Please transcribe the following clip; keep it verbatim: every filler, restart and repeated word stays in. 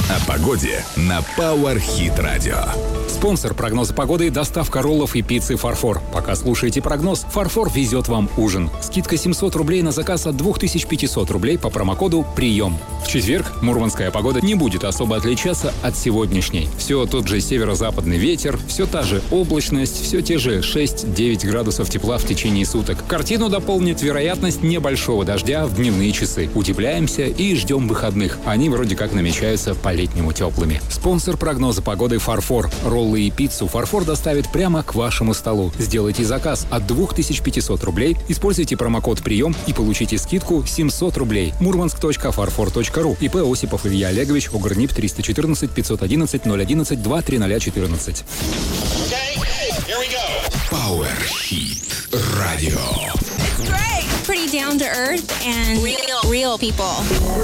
О погоде на Power Hit Radio. Спонсор прогноза погоды – доставка роллов и пиццы «Фарфор». Пока слушаете прогноз, «Фарфор» везет вам ужин. Скидка семьсот рублей на заказ от две тысячи пятьсот рублей по промокоду «Прием». В четверг мурманская погода не будет особо отличаться от сегодняшней. Все тот же северо-западный ветер, все та же облачность, все те же шесть-девять градусов тепла в течение суток. Картину дополнит вероятность небольшого дождя в дневные часы. Утепляемся и ждем выходных. Они вроде как намечаются по-летнему теплыми. Спонсор прогноза погоды «Фарфор». Роллы и пиццу «Фарфор» доставит прямо к вашему столу. Сделайте заказ от две тысячи пятьсот рублей, используйте промокод «Прием» и получите скидку семьсот рублей. мурманск точка фарфор точка ру. ИП Осипов Илья Олегович, ОГРНИП триста четырнадцать пятьсот одиннадцать ноль одиннадцать два три ноль четырнадцать. Power Hit Radio. It's great. Pretty down to earth and real, real people.